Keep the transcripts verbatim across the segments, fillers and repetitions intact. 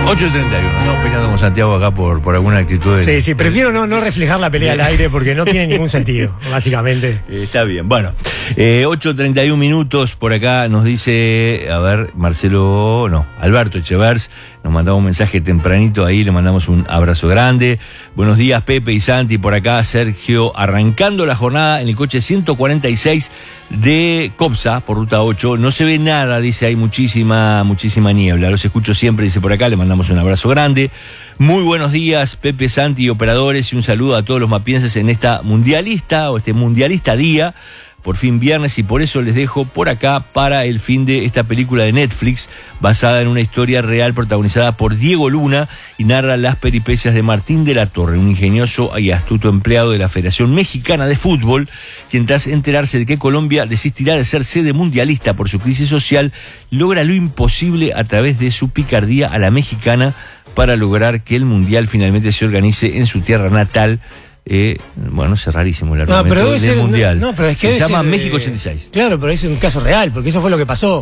ocho treinta y uno, estamos peleando con Santiago acá por, por alguna actitud de... Sí, sí, prefiero no, no reflejar la pelea al aire porque no tiene ningún sentido, básicamente. Eh, está bien, bueno, eh, ocho treinta y uno minutos, por acá nos dice, a ver, Marcelo, no, Alberto Echevers, nos mandaba un mensaje tempranito ahí, le mandamos un abrazo grande. Buenos días, Pepe y Santi, por acá, Sergio, arrancando la jornada en el coche ciento cuarenta y seis de Copsa, por ruta ocho, no se ve nada, dice, hay muchísima, muchísima niebla, los escucho siempre, dice por acá, le mandamos un abrazo grande. Muy buenos días, Pepe, Santi y operadores, y un saludo a todos los mapienses en esta mundialista, o este mundialista día, por fin viernes, y por eso les dejo por acá para el fin de esta película de Netflix, basada en una historia real protagonizada por Diego Luna y narra las peripecias de Martín de la Torre, un ingenioso y astuto empleado de la Federación Mexicana de Fútbol, quien tras enterarse de que Colombia desistirá de ser sede mundialista por su crisis social, logra lo imposible a través de su picardía a la mexicana para lograr que el mundial finalmente se organice en su tierra natal. Eh, bueno, es rarísimo el argumento no, pero del ser, mundial. No, no, pero es que se debe llama ser, México ochenta y seis. Claro, pero es un caso real, porque eso fue lo que pasó.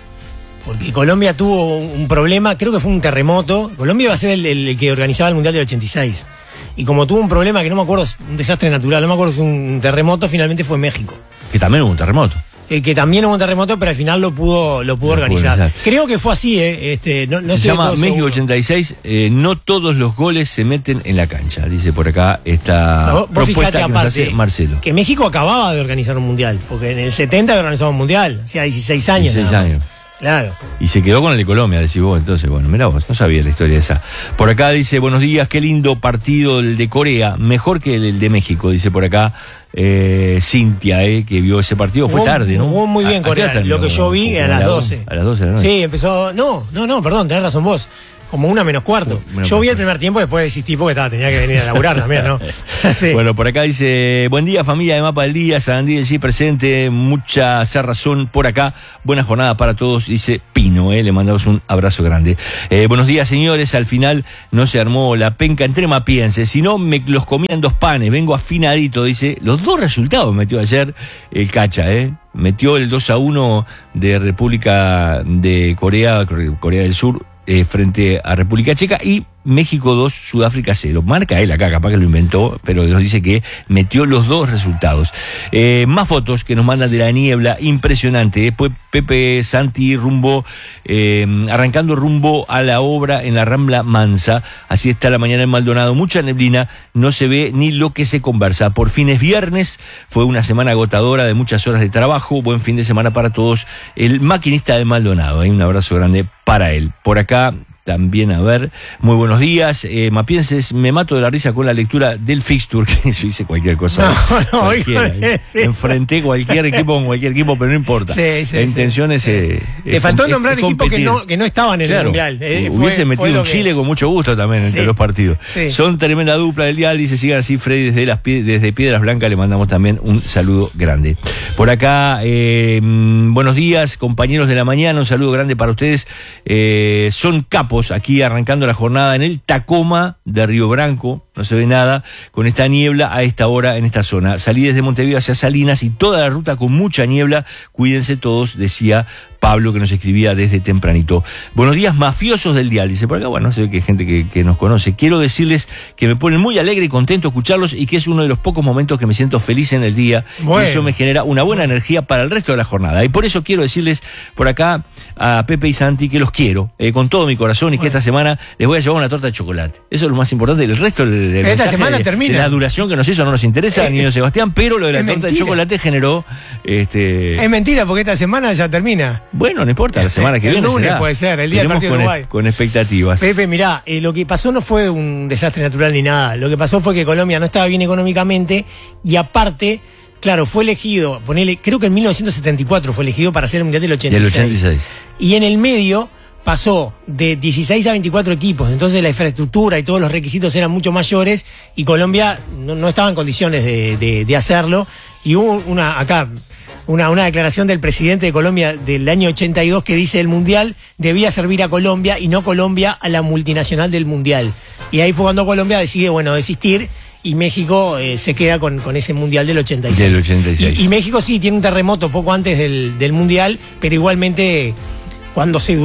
Porque Colombia tuvo un problema, creo que fue un terremoto. Colombia iba a ser el, el, el que organizaba el mundial del ochenta y seis. Y como tuvo un problema que no me acuerdo, un desastre natural, no me acuerdo si un terremoto, finalmente fue México. Que también hubo un terremoto. Eh, que también hubo un terremoto, pero al final lo pudo, lo pudo Lo organizar. pudo organizar. Creo que fue así, ¿eh? Este, no, no se llama México seguro. ochenta y seis, eh, no todos los goles se meten en la cancha, dice por acá esta No, vos propuesta fijate, que aparte, nos hace Marcelo. Que México acababa de organizar un mundial, porque en el setenta había organizado un mundial, hacía dieciséis años. dieciséis nada más. años. Claro. Y se quedó con el de Colombia, decís vos, entonces, bueno, mirá vos, no sabía la historia esa. Por acá dice, buenos días, qué lindo partido el de Corea, mejor que el de México, dice por acá eh, Cintia, eh, que vio ese partido, fue Jugó- tarde, ¿no? Jugó muy bien ¿A- a qué Corea, hora terminó? lo que yo vi Como a las doce. A las doce de la noche. Sí, empezó, no, no, no, perdón, tenés razón vos. Como una menos cuarto. Menos Yo vi cuarto. el primer tiempo, después desistí porque estaba, tenía que venir a laburar también, ¿no? Sí. Bueno, por acá dice, buen día familia de Mapa del Día, Sarandí del G presente, mucha razón por acá, buena jornada para todos, dice Pino, eh, le mandamos un abrazo grande. Eh, buenos días señores, al final no se armó la penca entre mapienses, sino me los comían dos panes, vengo afinadito, dice, los dos resultados metió ayer el Cacha, eh. Metió el dos a uno de República de Corea, Corea del Sur, eh, frente a República Checa, y México dos, Sudáfrica cero. Marca él acá, capaz que lo inventó, pero nos dice que metió los dos resultados. Eh, más fotos que nos mandan de la niebla, impresionante. Después Pepe Santi rumbo, eh, arrancando rumbo a la obra en la Rambla Mansa. Así está la mañana en Maldonado. Mucha neblina, no se ve ni lo que se conversa. Por fin es viernes, fue una semana agotadora de muchas horas de trabajo. Buen fin de semana para todos. El maquinista de Maldonado, ¿eh? Un abrazo grande para él. Por acá también, a ver, muy buenos días, eh, mapienses, me mato de la risa con la lectura del fixture, que yo hice cualquier cosa. No, no, cualquiera, hijo de- eh. Enfrenté cualquier equipo con cualquier equipo, pero no importa. Sí, sí, la sí. intención es... eh, Te es- faltó es- nombrar es equipos que competir. no, que no estaban en Claro, el mundial. Eh, fue- hubiese fue metido lo un que- Chile con mucho gusto también entre Sí, los partidos. sí. Son tremenda dupla del dial, dice, sigan así, Freddy, desde, las, pie- desde Piedras Blancas le mandamos también un saludo grande. Por acá, eh, buenos días, compañeros de la mañana, un saludo grande para ustedes. Eh, son capos aquí arrancando la jornada en el Tacoma de Río Branco, no se ve nada, con esta niebla a esta hora en esta zona. Salí desde Montevideo hacia Salinas y toda la ruta con mucha niebla, cuídense todos, decía Pablo, que nos escribía desde tempranito. Buenos días, mafiosos del dial, dice por acá, bueno, se ve que hay gente que, que nos conoce. Quiero decirles que me ponen muy alegre y contento escucharlos y que es uno de los pocos momentos que me siento feliz en el día. Bueno. Y eso me genera una buena energía para el resto de la jornada. Y por eso quiero decirles por acá a Pepe y Santi que los quiero, eh, con todo mi corazón, y que Bueno. esta semana les voy a llevar una torta de chocolate. Eso es lo más importante. El resto del, del Esta mensaje semana de, termina. de la duración que nos hizo no nos interesa, Eh, ni a Sebastián, pero lo de la es torta de mentira. chocolate generó... este Es mentira, porque esta semana ya termina. Bueno, no importa, la semana que El viene lunes será. puede ser, el día del Tenemos partido de con, Uruguay. con expectativas. Pepe, mirá, eh, lo que pasó no fue un desastre natural ni nada. Lo que pasó fue que Colombia no estaba bien económicamente y aparte, claro, fue elegido, ponele, creo que en mil novecientos setenta y cuatro fue elegido para hacer el Mundial del ochenta y seis. Del ochenta y seis. Y en el medio pasó de dieciséis a veinticuatro equipos, entonces la infraestructura y todos los requisitos eran mucho mayores y Colombia no, no estaba en condiciones de, de- de hacerlo. Y hubo una, acá, una, una declaración del presidente de Colombia del año ochenta y dos que dice el Mundial debía servir a Colombia y no Colombia a la multinacional del Mundial. Y ahí fue cuando Colombia decide, bueno, desistir. Y México eh, se queda con, con ese Mundial del ochenta y seis. Del ochenta y seis. Y, y México sí tiene un terremoto poco antes del, del Mundial, pero igualmente cuando se dudó,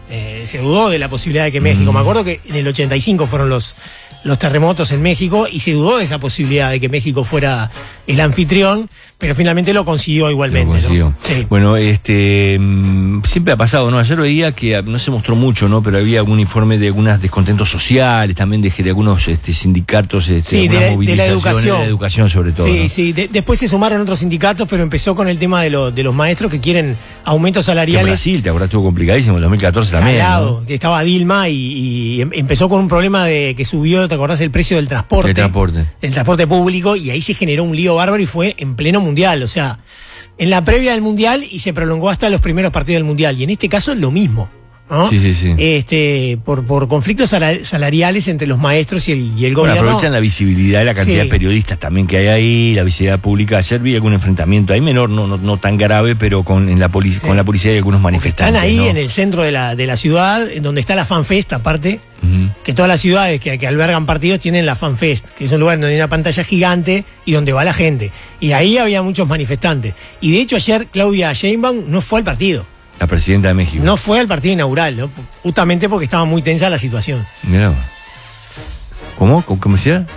Eh, se dudó de la posibilidad de que México, mm. me acuerdo que en el ochenta y cinco fueron los, los terremotos en México y se dudó de esa posibilidad de que México fuera el anfitrión, pero finalmente lo consiguió igualmente. Lo consiguió. ¿No? Sí. Bueno, este siempre ha pasado, ¿no? Ayer veía que no se mostró mucho, ¿no? Pero había algún informe de algunos descontentos sociales, también de, de algunos este, sindicatos, este, sí, de, la, de la educación. De la educación sobre todo. Sí, ¿no? sí. De, después se sumaron otros sindicatos, pero empezó con el tema de, lo, de los maestros que quieren aumentos salariales. Que Brasil, te acuerdas, estuvo complicadísimo en dos mil catorce también. Salado, ¿no? Que estaba Dilma y, y empezó con un problema de que subió, ¿te acordás? El precio del transporte. El transporte. El transporte público, y ahí se generó un lío bárbaro y fue en pleno mundial, o sea, en la previa del mundial y se prolongó hasta los primeros partidos del mundial. Y en este caso es lo mismo, ¿no? Sí, sí, sí. Este, por, por conflictos salariales entre los maestros y el, y el bueno, gobierno. Aprovechan la visibilidad y la cantidad sí. de periodistas también que hay ahí, la visibilidad pública. Ayer vi algún enfrentamiento ahí menor, no, no, no tan grave, pero con, en la polic con la policía y algunos manifestantes. Están ahí, ¿no? En el centro de la, de la ciudad, en donde está la FanFest, aparte, uh-huh. que todas las ciudades que, que albergan partidos tienen la FanFest, que es un lugar donde hay una pantalla gigante y donde va la gente. Y ahí había muchos manifestantes. Y de hecho ayer Claudia Sheinbaum no fue al partido. La presidenta de México. No fue al partido inaugural, ¿no? Justamente porque estaba muy tensa la situación. Mirá. ¿Cómo? ¿Cómo decía?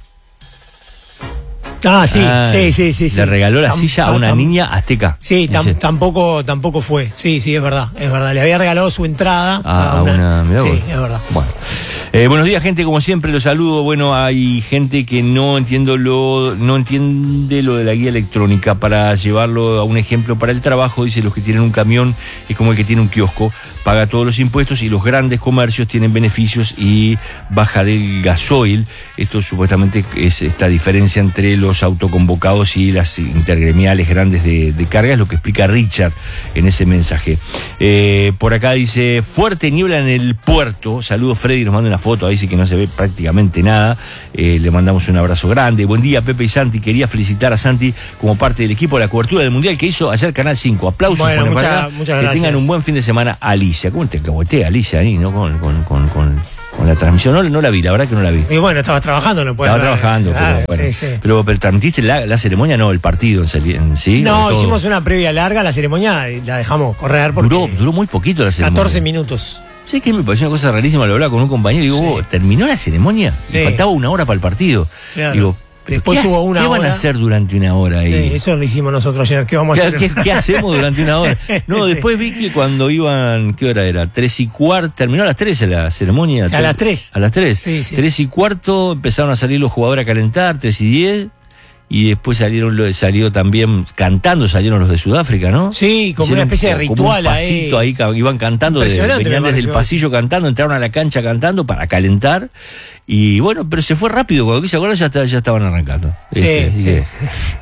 Ah, sí, ah, sí, sí, sí. Le sí. regaló la tam, silla a una tam, niña azteca. Sí, tam, tampoco, tampoco fue. Sí, sí, es verdad, es verdad. Le había regalado su entrada ah, a una. una sí, es verdad. Bueno. Eh, buenos días, gente, como siempre los saludo. Bueno, hay gente que no entiendo lo, no entiende lo de la guía electrónica. Para llevarlo a un ejemplo para el trabajo, dice, los que tienen un camión es como el que tiene un kiosco, paga todos los impuestos y los grandes comercios tienen beneficios y baja del gasoil. Esto supuestamente es esta diferencia entre los autoconvocados y las intergremiales grandes de, de carga, es lo que explica Richard en ese mensaje. Eh, por acá dice, fuerte niebla en el puerto. Saludos, Freddy, nos manda una foto, ahí sí que no se ve prácticamente nada. Eh, le mandamos un abrazo grande. Buen día, Pepe y Santi. Quería felicitar a Santi como parte del equipo de la cobertura del Mundial que hizo ayer Canal cinco. Aplausos, bueno, por mucha, para acá. muchas que gracias. tengan un buen fin de semana. Alicia, ¿cómo te cabotea Alicia ahí, no? Con, con, con, con, con la transmisión. No, no la vi, la verdad que no la vi. Y bueno, estabas trabajando, no puedes. Estaba trabajando, ah, pero, bueno, sí, sí. pero, pero transmitiste la, la ceremonia, no, el partido en sí. No, hicimos una previa larga, la ceremonia la dejamos correr porque duró, duró muy poquito la ceremonia. catorce minutos. Sí, que me pareció una cosa rarísima, lo hablaba con un compañero y digo, sí. oh, terminó la ceremonia y sí. faltaba una hora para el partido. Claro. Digo, después ¿qué, hubo una ¿qué hora? van a hacer durante una hora ahí? Sí, eso lo hicimos nosotros ayer. ¿Qué vamos a hacer? ¿Qué, qué hacemos durante una hora? No, sí. después vi que cuando iban, ¿qué hora era? Tres y cuarto, terminó a las tres la ceremonia. O sea, a las tres. A las tres. Sí, sí. Tres y cuarto empezaron a salir los jugadores a calentar, tres y diez. Y después salieron, salió también cantando, salieron los de Sudáfrica, ¿no? Sí, como Hicieron una especie de ritual como un pasito ahí. ahí, iban cantando, de, venían desde el pasillo cantando, entraron a la cancha cantando para calentar. Y bueno, pero se fue rápido, cuando quise acordar ya, está, ya estaban arrancando. Sí, este, sí. Que,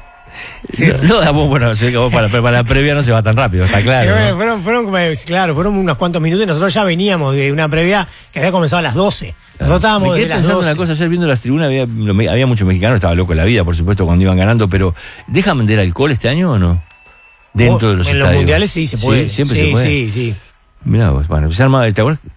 sí. No, no, bueno, sé que vos para, para la previa no se va tan rápido, está claro. Bueno, ¿no? fueron, fueron, claro, fueron unos cuantos minutos y nosotros ya veníamos de una previa que había comenzado a las doce. Nosotros estábamos me quedé desde las pensando doce. una cosa, ayer viendo las tribunas había, había muchos mexicanos, estaba loco en la vida, por supuesto, cuando iban ganando, pero ¿dejan vender alcohol este año o no? Dentro oh, de los en estadios. En los mundiales sí se puede. Sí, siempre sí, se puede. Sí, sí, Mirá vos, bueno, se arma, ¿te acuerdas?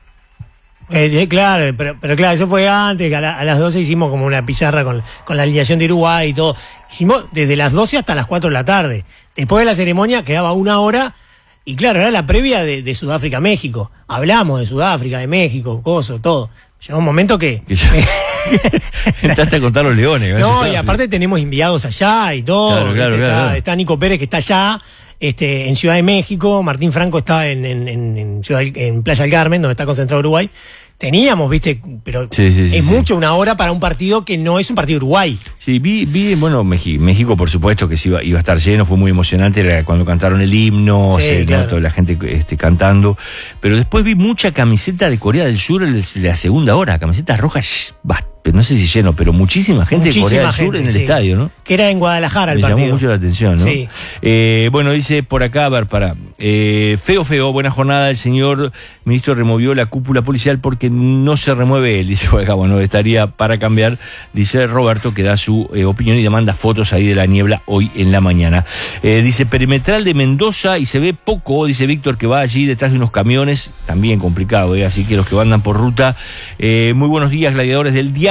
Eh, claro, pero, pero claro, eso fue antes, que a, la, a las doce hicimos como una pizarra con, con la alineación de Uruguay y todo. Hicimos desde las doce hasta las cuatro de la tarde. Después de la ceremonia quedaba una hora y claro, era la previa de, de Sudáfrica-México. Hablamos de Sudáfrica, de México, coso, todo. Llegó un momento que... que entraste a contar los leones. No, y aparte tenemos enviados allá y todo. Claro, claro, está, claro. está Nico Pérez que está allá, este, en Ciudad de México. Martín Franco está en, en, en, en, Ciudad, en Playa del Carmen, donde está concentrado Uruguay. Teníamos, viste, pero sí, sí, sí, es sí. mucho una hora para un partido que no es un partido Uruguay. Sí, vi, vi bueno, México, México por supuesto que sí iba, iba a estar lleno, fue muy emocionante era cuando cantaron el himno, Sí, se, claro. ¿no? toda la gente este, cantando, pero después vi mucha camiseta de Corea del Sur en la segunda hora, camisetas rojas, bah, no sé si lleno, pero muchísima gente Muchísima de Corea del gente, Sur en el sí. estadio, ¿no? Que era en Guadalajara el Me partido. llamó mucho la atención, ¿no? Sí. Eh, bueno, dice por acá, a ver, para. Eh, feo, feo, buena jornada. El señor ministro removió la cúpula policial porque no se remueve él. Dice por acá, bueno, estaría para cambiar. Dice Roberto, que da su eh, opinión y demanda fotos ahí de la niebla hoy en la mañana. Eh, dice perimetral de Mendoza y se ve poco. Dice Víctor que va allí detrás de unos camiones. También complicado, ¿eh? Así que los que andan por ruta. Eh, muy buenos días, gladiadores del diario.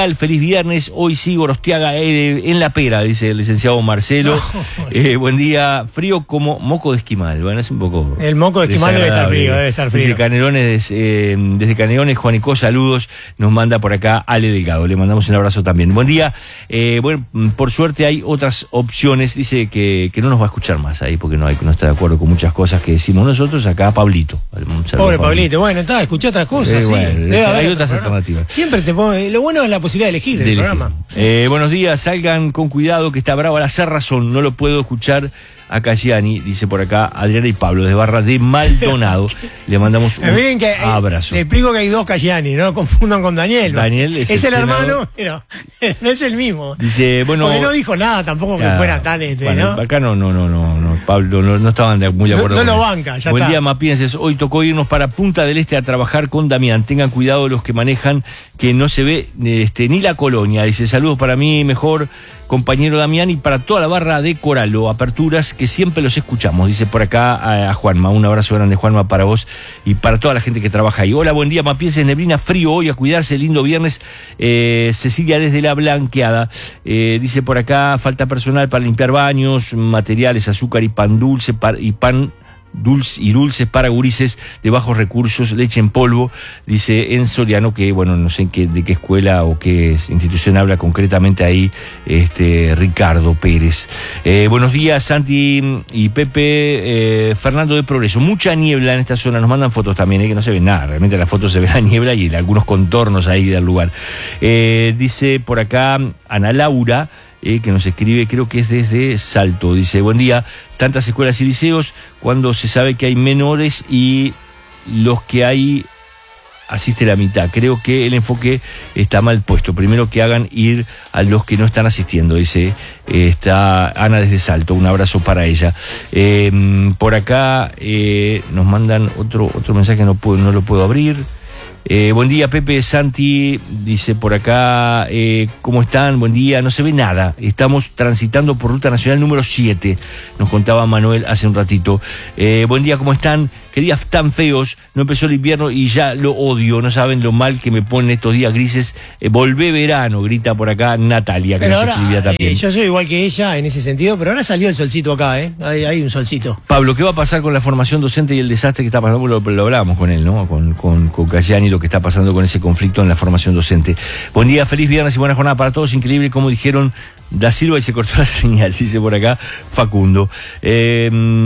Mundial, feliz viernes, hoy sí, Gorostiaga eh, en la pera, dice el licenciado Marcelo. No. Eh, buen día, frío como moco de esquimal, bueno, es un poco... El moco de esquimal debe estar frío, debe estar frío. Desde Canelones, eh, desde Canelones, Juanico, saludos, nos manda por acá Ale Delgado, le mandamos un abrazo también. Buen día, eh, bueno, por suerte hay otras opciones, dice que, que no nos va a escuchar más ahí, porque no, hay, no está de acuerdo con muchas cosas que decimos nosotros, acá Pablito. Pobre Pablito, bueno, está, escuché otras cosas, eh, sí. Bueno, debe hay otras programa. alternativas. Siempre te pongo, lo bueno es la posibilidad de elegir del de programa. Eh, buenos días, salgan con cuidado que está bravo la Cerrazón, no lo puedo escuchar a Cayani, dice por acá Adriana y Pablo, de Barra de Maldonado. Le mandamos un Miren que, abrazo. Le explico que hay dos Cayani, no lo confundan con Daniel. Daniel es, es el, el hermano, pero no es el mismo. Dice, bueno. Porque no dijo nada tampoco claro, que fuera tal este, bueno, ¿no? Acá no, no, no, no, no Pablo, no, no estaban de, muy de acuerdo. No, no lo banca, ya Buen está. día, Mapienses. Hoy tocó irnos para Punta del Este a trabajar con Damián. Tengan cuidado los que manejan, que no se ve este, ni la colonia. Dice, saludos para mí, mejor compañero Damián, y para toda la barra de Coralo, aperturas que siempre los escuchamos, dice por acá a, a Juanma, un abrazo grande Juanma para vos y para toda la gente que trabaja ahí. Hola, buen día, Mapienses, neblina, frío hoy, a cuidarse, lindo viernes. eh, Cecilia desde La Blanqueada, eh, dice por acá, falta personal para limpiar baños, materiales, azúcar y pan dulce para, y pan dulce y dulces para gurises de bajos recursos, leche en polvo, dice en Soriano, que bueno, no sé en qué, de qué escuela o qué institución habla concretamente ahí este Ricardo Pérez. Eh, buenos días, Santi y Pepe. eh, Fernando de Progreso, mucha niebla en esta zona, nos mandan fotos también, eh, que no se ve nada, realmente en las fotos se ve la niebla y algunos contornos ahí del lugar. Eh, dice por acá Ana Laura, Eh, que nos escribe, creo que es desde Salto, dice, buen día, tantas escuelas y liceos cuando se sabe que hay menores y los que hay asiste la mitad. Creo que el enfoque está mal puesto. Primero que hagan ir a los que no están asistiendo, dice eh, está Ana desde Salto, un abrazo para ella. Eh, por acá eh, nos mandan otro, otro mensaje, no, puedo, no lo puedo abrir. Eh, buen día, Pepe, Santi, dice por acá, eh, ¿cómo están? Buen día, no se ve nada, estamos transitando por Ruta Nacional número siete, nos contaba Manuel hace un ratito. Eh, buen día, ¿cómo están? Qué días tan feos, no empezó el invierno y ya lo odio, no saben lo mal que me ponen estos días grises. Eh, volvé verano, grita por acá Natalia, que pero nos ahora, escribía también. Eh, yo soy igual que ella en ese sentido, pero ahora salió el solcito acá, ¿eh? Hay, hay un solcito. Pablo, ¿qué va a pasar con la formación docente y el desastre que está pasando? Lo, lo hablábamos con él, ¿no? Con, con, con Cayani, lo que está pasando con ese conflicto en la formación docente. Buen día, feliz viernes y buena jornada para todos. Increíble como dijeron Da Silva y se cortó la señal, dice por acá Facundo. Eh,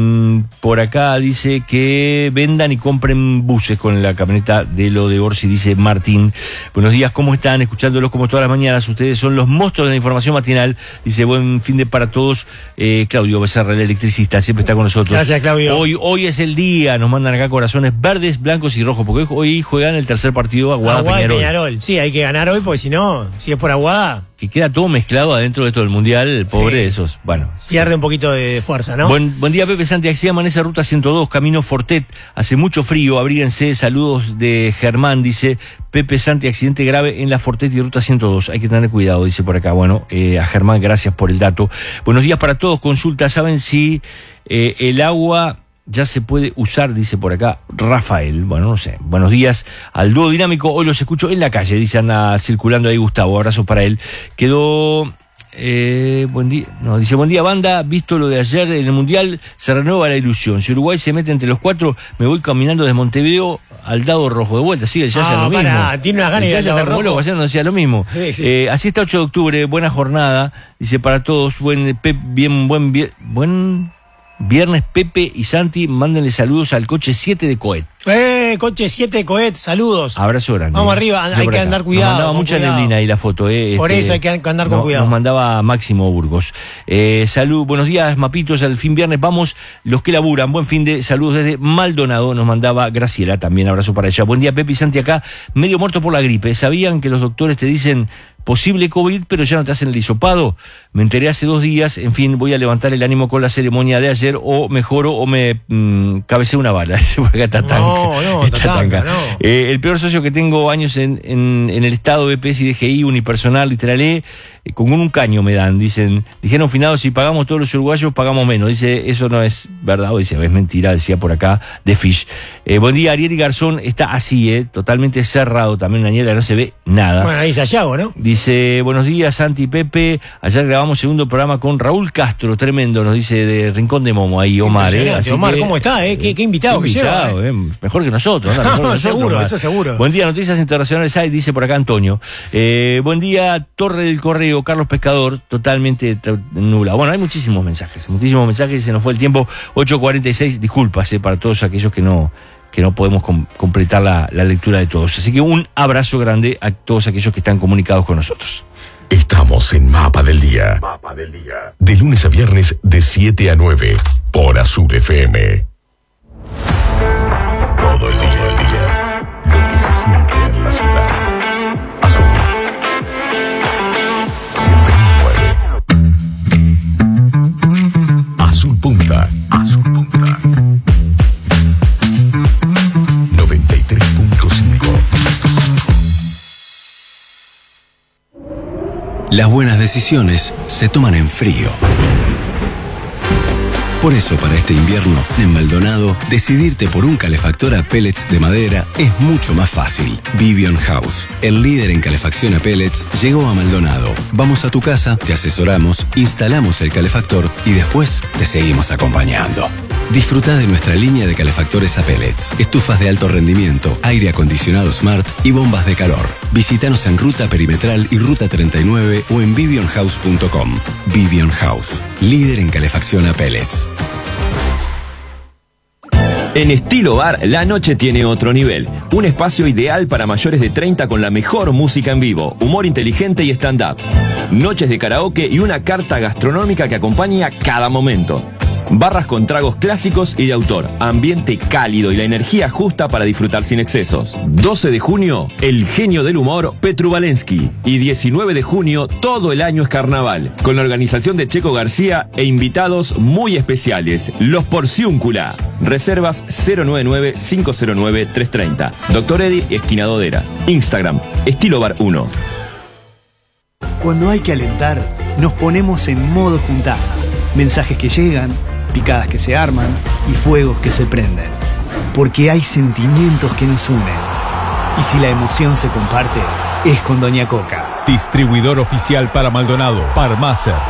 por acá dice que vendan y compren buses con la camioneta de lo de Orsi, dice Martín. Buenos días, ¿cómo están? Escuchándolos como todas las mañanas. Ustedes son los monstruos de la información matinal. Dice, buen fin de para todos. Eh, Claudio Becerra, el electricista, siempre está con nosotros. Gracias, Claudio. Hoy, hoy es el día, nos mandan acá corazones verdes, blancos y rojos, porque hoy juegan el tercer partido Aguada, Aguada Peñarol. Peñarol. Sí, hay que ganar hoy, porque si no, si es por Aguada, que queda todo mezclado adentro de todo el mundial, el pobre sí. esos, bueno. Pierde un poquito de fuerza, ¿no? Buen, buen día, Pepe, Santi, así amanece ruta ciento dos, camino Fortet, hace mucho frío, abríguense, saludos de Germán, dice Pepe, Santi, accidente grave en la Fortet y ruta ciento dos, hay que tener cuidado, dice por acá. Bueno, eh, a Germán, gracias por el dato. Buenos días para todos, consulta, ¿saben si eh, el agua ya se puede usar? Dice por acá Rafael. Bueno, no sé. Buenos días al dúo dinámico. Hoy los escucho en la calle. Dice, anda circulando ahí Gustavo. Abrazos para él. Quedó... Eh, buen día. No, dice, buen día, banda. Visto lo de ayer en el Mundial, se renueva la ilusión. Si Uruguay se mete entre los cuatro, me voy caminando desde Montevideo al Dado Rojo de vuelta. Sigue, ya hace Ah, lo pará, mismo. tiene unas ganas de ir al Dado Rojo. Ayer no decía lo mismo. Sí, sí. Eh, así está ocho de octubre. Buena jornada. Dice, para todos, buen, pep, bien, buen, bien, buen viernes, Pepe y Santi, mándenle saludos al coche siete de Coet. Eh, coche siete de Coet, saludos. Abrazo grande. Vamos arriba, hay que andar cuidado. Nos mandaba mucha cuidado. neblina ahí la foto. Eh, Por este, eso hay que andar con no, cuidado. Nos mandaba Máximo Burgos. Eh, salud, buenos días, mapitos, al fin viernes vamos, los que laburan. Buen fin de saludos desde Maldonado, nos mandaba Graciela, también abrazo para ella. Buen día, Pepe y Santi acá, medio muerto por la gripe. ¿Sabían que los doctores te dicen posible COVID, pero ya no te hacen el hisopado? Me enteré hace dos días, en fin, voy a levantar el ánimo con la ceremonia de ayer, o mejoro o me mmm, cabecé una bala. Dice por acá Tatán. No, No, no, Tatanka, no. Eh, el peor socio que tengo años en, en, en el Estado, B P S y D G I, unipersonal, literal E, eh, con un caño me dan, dicen, dijeron finados, si pagamos todos los uruguayos, pagamos menos. Dice, eso no es verdad, o dice, es mentira, decía por acá, de Fish. Eh, buen día, Ariel y Garzón está así, eh, totalmente cerrado, también la niebla, no se ve nada. Bueno, ahí es Sayago, ¿no? Dice, buenos días, Santi y Pepe, ayer grabamos segundo programa con Raúl Castro, tremendo, nos dice de Rincón de Momo, ahí Omar, eh. Así Omar, que, ¿cómo está, eh? Qué, qué invitado qué que invitado, lleva, eh. eh. Mejor que nosotros, ¿no? Mejor que nosotros, seguro, ¿no? eso seguro. Buen día, Noticias Internacionales hay, dice por acá Antonio. Eh, buen día, Torre del Correo, Carlos Pescador, totalmente nula. Bueno, hay muchísimos mensajes, muchísimos mensajes, se nos fue el tiempo, ocho cuarenta y seis, disculpas eh, para todos aquellos que no, que no podemos com- completar la, la lectura de todos. Así que un abrazo grande a todos aquellos que están comunicados con nosotros. Estamos en Mapa del Día. Mapa del Día. De lunes a viernes, de siete a nueve, por Azul F M. Todo el día, el día. Lo que se siente en la ciudad. Azul. Siempre mueve. Azul Punta. Azul Punta. noventa y tres punto cinco. Las buenas decisiones se toman en frío. Por eso, para este invierno, en Maldonado, decidirte por un calefactor a pellets de madera es mucho más fácil. Vivian House, el líder en calefacción a pellets, llegó a Maldonado. Vamos a tu casa, te asesoramos, instalamos el calefactor y después te seguimos acompañando. Disfruta de nuestra línea de calefactores a pellets, estufas de alto rendimiento, aire acondicionado Smart y bombas de calor. Visítanos en Ruta Perimetral y Ruta treinta y nueve o en vivian house punto com. Vivian House, líder en calefacción a pellets. En Estilo Bar, la noche tiene otro nivel. Un espacio ideal para mayores de treinta con la mejor música en vivo, humor inteligente y stand-up. Noches de karaoke y una carta gastronómica que acompaña cada momento. Barras con tragos clásicos y de autor, ambiente cálido y la energía justa para disfrutar sin excesos. doce de junio, el genio del humor, Petru Valensky. Y diecinueve de junio, todo el año es carnaval, con la organización de Checo García e invitados muy especiales, los Porciúncula. Reservas cero nueve nueve, cinco cero nueve, tres tres cero. Doctor Eddie, esquina Dodera. Instagram, Estilo Bar uno. Cuando hay que alentar, nos ponemos en modo juntada. Mensajes que llegan, picadas que se arman y fuegos que se prenden. Porque hay sentimientos que nos unen. Y si la emoción se comparte, es con Doña Coca. Distribuidor oficial para Maldonado, Parmacer.